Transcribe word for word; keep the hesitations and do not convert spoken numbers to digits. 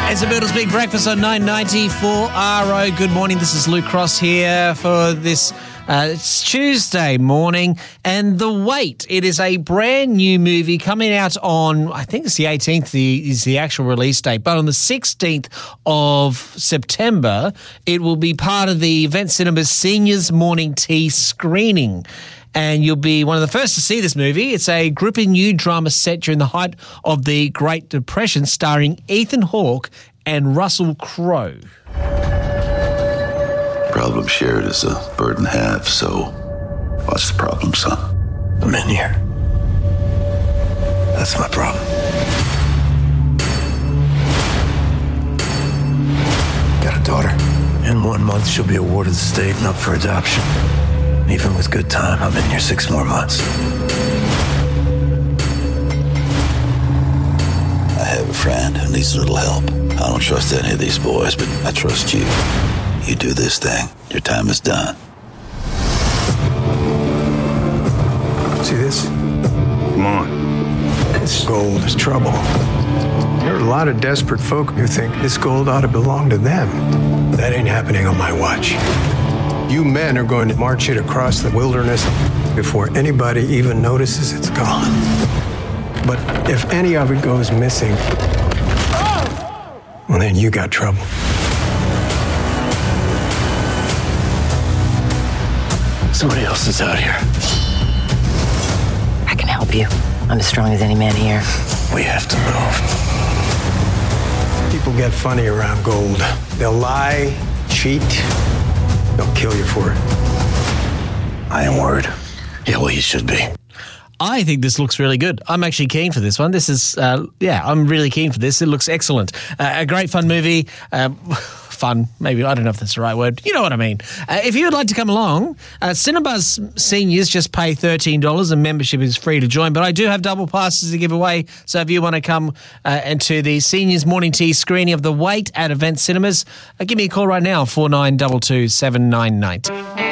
It's a Beatles Big Breakfast on nine ninety for R O. Good morning. This is Luke Cross here for this. Uh, it's Tuesday morning, and The Wait. It is a brand new movie coming out on, I think it's the eighteenth the, is the actual release date, but on the sixteenth of September, it will be part of the Event Cinemas Seniors Morning Tea screening. And you'll be one of the first to see this movie. It's a gripping new drama set during the height of the Great Depression, starring Ethan Hawke and Russell Crowe. Problem shared is a burden halved, so what's the problem, son? I'm in here. That's my problem. Got a daughter. In one month, she'll be awarded the state and up for adoption. Even with good time, I'm in here six more months. I have a friend who needs a little help. I don't trust any of these boys, but I trust you. You do this thing, your time is done. See this? Come on. This gold is trouble. There are a lot of desperate folk who think this gold ought to belong to them. That ain't happening on my watch. You men are going to march it across the wilderness before anybody even notices it's gone. But if any of it goes missing, well, then you got trouble. Somebody else is out here. I can help you. I'm as strong as any man here. We have to move. People get funny around gold. They'll lie, cheat. They'll kill you for it. I am worried. Yeah, well, you should be. I think this looks really good. I'm actually keen for this one. This is, uh, yeah, I'm really keen for this. It looks excellent. Uh, a great fun movie. Um, fun, maybe. I don't know if that's the right word. You know what I mean. Uh, if you would like to come along, uh, Cinebuzz Seniors just pay thirteen dollars and membership is free to join. But I do have double passes to give away. So if you want to come uh, into the Seniors Morning Tea screening of The Wait at Event Cinemas, uh, give me a call right now, four nine two two, seven nine nine zero.